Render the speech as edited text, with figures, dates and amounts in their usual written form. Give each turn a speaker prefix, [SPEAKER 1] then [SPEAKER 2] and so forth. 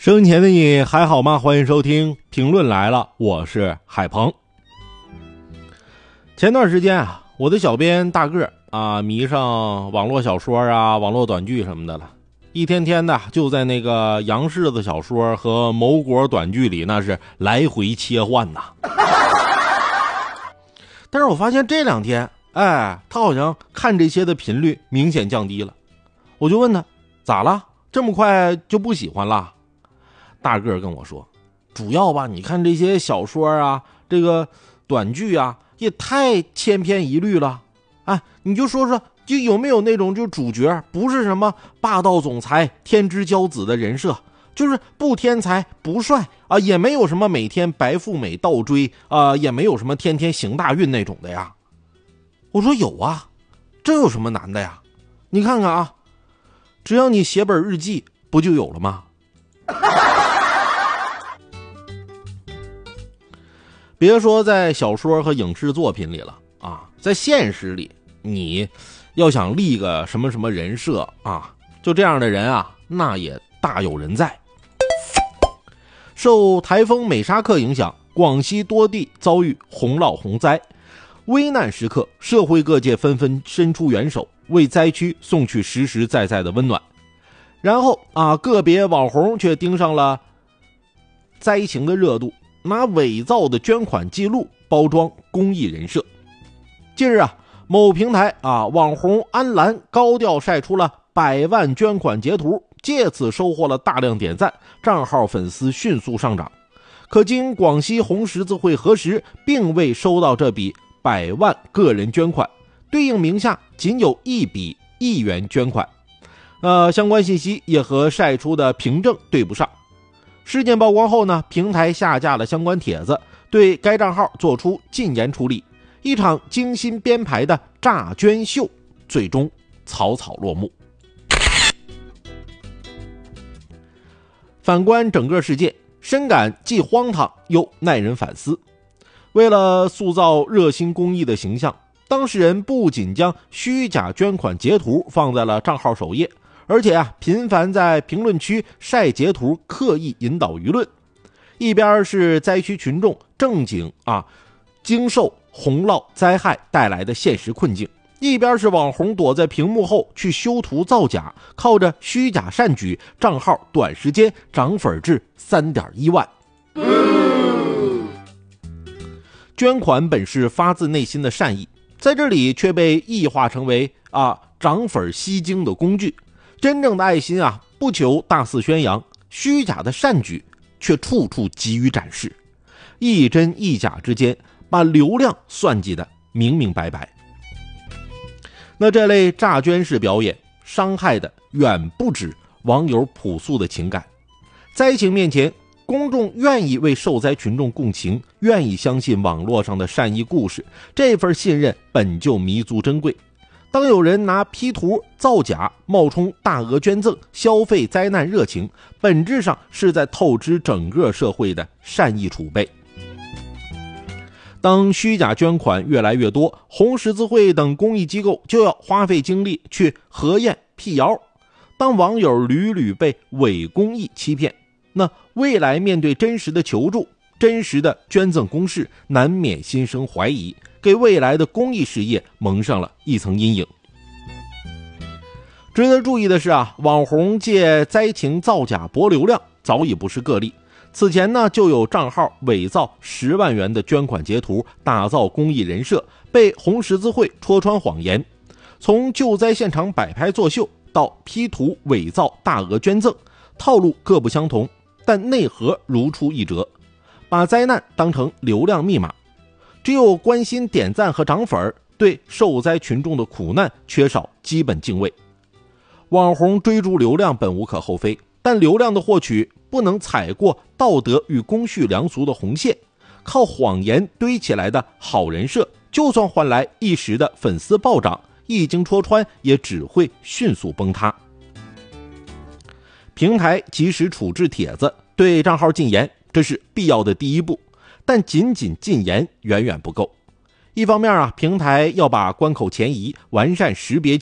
[SPEAKER 1] 生前的你还好吗？欢迎收听评论来了，我是海鹏。前段时间啊，我的小编大个迷上网络小说啊、网络短剧什么的了，一天天的就在那个杨柿子小说和某果短剧里那是来回切换呐。但是我发现这两天他好像看这些的频率明显降低了。我就问他咋了，这么快就不喜欢了？大个跟我说，主要吧，你看这些小说啊，这个短剧啊，也太千篇一律了。你就说说，就有没有那种就主角不是什么霸道总裁、天之骄子的人设，就是不天才不帅啊，也没有什么每天白富美倒追啊，也没有什么天天行大运那种的呀。我说有啊，这有什么难的呀？你看看啊，只要你写本日记，不就有了吗？别说在小说和影视作品里了啊，在现实里，你要想立个什么什么人设啊，就这样的人啊，那也大有人在。受台风美沙克影响，广西多地遭遇洪涝洪灾，危难时刻，社会各界纷纷伸出援手，为灾区送去实实在在的温暖。然后个别网红却盯上了灾情的热度，拿伪造的捐款记录包装公益人设。近日某平台网红安澜高调晒出了100万捐款截图，借此收获了大量点赞，账号粉丝迅速上涨。可经广西红十字会核实，并未收到这笔100万个人捐款，对应名下仅有一笔1元捐款。相关信息也和晒出的凭证对不上。事件曝光后呢，平台下架了相关帖子，对该账号做出禁言处理。一场精心编排的诈捐秀最终草草落幕。反观整个事件，深感既荒唐又耐人反思。为了塑造热心公益的形象，当事人不仅将虚假捐款截图放在了账号首页，而且频繁在评论区晒截图，刻意引导舆论。一边是灾区群众正经经受洪涝灾害带来的现实困境，一边是网红躲在屏幕后去修图造假，靠着虚假善举，账号短时间涨粉至 3.1 万。捐款本是发自内心的善意，在这里却被异化成为涨粉吸睛的工具。真正的爱心不求大肆宣扬，虚假的善举却处处急于展示，一真一假之间，把流量算计的明明白白。那这类诈捐式表演伤害的远不止网友朴素的情感。灾情面前，公众愿意为受灾群众共情，愿意相信网络上的善意故事，这份信任本就弥足珍贵。当有人拿 P 图造假冒充大额捐赠消费灾难热情，本质上是在透支整个社会的善意储备。当虚假捐款越来越多，红十字会等公益机构就要花费精力去核验辟谣。当网友屡屡被伪公益欺骗，那未来面对真实的求助、真实的捐赠攻势，难免心生怀疑，给未来的公益事业蒙上了一层阴影。值得注意的是网红借灾情造假博流量早已不是个例。此前呢，就有账号伪造10万元的捐款截图，打造公益人设，被红十字会戳穿谎言。从救灾现场摆拍作秀到 P 图伪造大额捐赠，套路各不相同，但内核如出一辙，把灾难当成流量密码。只有关心点赞和涨粉，对受灾群众的苦难缺少基本敬畏。网红追逐流量本无可厚非，但流量的获取不能踩过道德与公序良俗的红线。靠谎言堆起来的好人设，就算换来一时的粉丝暴涨，一经戳穿也只会迅速崩塌。平台及时处置帖子，对账号禁言，这是必要的第一步，但仅仅禁言远远不够。一方面平台要把关口前移，完善识别